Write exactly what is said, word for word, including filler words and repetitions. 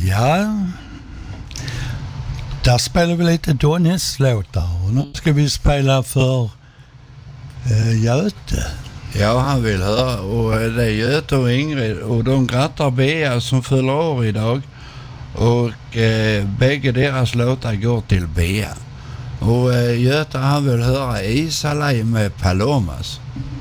Ja, där spelar vi lite Donnes-låtar och nu ska vi spela för eh, Göte. Ja, han vill höra, och det är Göte och Ingrid och de grattar Bea som fyller år idag och eh, bägge deras låtar går till Bea. Och eh, Göte han vill höra Isalaj med Palomas.